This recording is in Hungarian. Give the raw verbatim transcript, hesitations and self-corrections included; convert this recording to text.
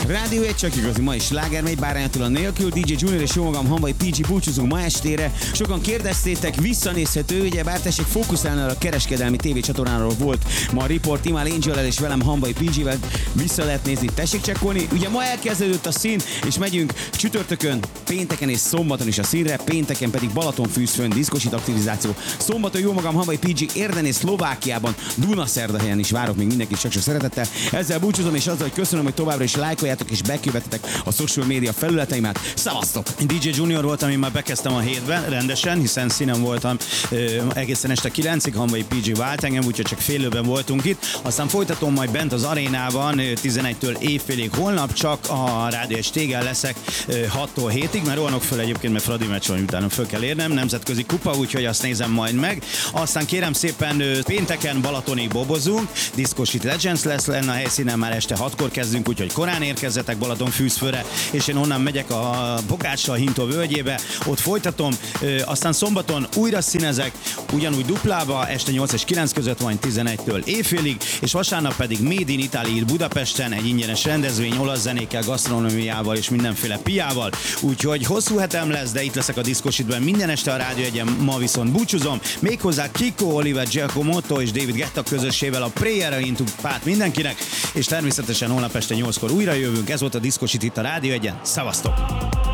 Rádió egy csak igazi mai sláger megy bárányától a nélkül. dé dzsé Junior és jó magam Hamvai pé gé búcsúzunk ma estére. Sokan kérdeztétek, visszanézhető, ugye bár tessék fókuszálni a kereskedelmi tévécsatornáról volt ma a Report Imal Angel-el és velem Hamvai pé gé-vel vissza lehet nézni, tessék csekkolni. Ugye ma elkezdődött a szín, és megyünk csütörtökön, pénteken és szombaton is a színre, pénteken pedig Balatonfűzfön diszkosít aktivizáció. Szombaton jó magam Hamvai pé gé Érden és Szlovákiában, Dunaszerdahelyen is várok még mindenkit csak-csak szeretettel. Ezzel búcsúzom, és azzal, hogy köszönöm, hogy továbbra is lájkoljátok és bekövetetek a social media felületeimet. Szevasztok! dé dzsé Junior voltam, én már bekezdtem a hétben rendesen, hiszen színen voltam ö, egészen este kilencig, Hamvai pé gé vált engem, úgyhogy csak félőben voltunk itt. Aztán folytatom majd bent az arénában tizenegytől éjfélig, holnap csak a Rádió egy Stégel leszek ö, hattól hétig, mert rohanok föl egyébként, mert Fradi meccs van, utána föl kell érnem, nemzetközi kupa, úgyhogy azt nézem majd meg. Aztán kérem szépen ö, pénteken Balatonig bobozunk, Discoshit Legends lesz lenne a helyszínen, már este hatkor kezdünk, úgyhogy korán érkezzetek Balatonfűzfőre, és én onnan megyek a Bokácsa, a Hintó völgyébe, ott folytatom, ö, aztán szombaton újra színezek, ugyanúgy duplába, este nyolc és kilenc között van tizenegytől éjfélig, és vasárnap pedig Made in Italy Budapesten, egy ingyenes rendezvény, olasz zenékkel, gasztronómiával és mindenféle piával, úgyhogy hosszú hetem lesz, de itt leszek a Discoshitben minden este a Rádió egyen, ma viszont búcsúzom, méghozzá Kiko, Oliver Giacomoto és David Guetta közössével a Prayer Into Pát mindenkinek, és természetesen holnap este nyolckor újra jövünk, ez volt a Discoshit itt a Rádió egyen, szevasztok!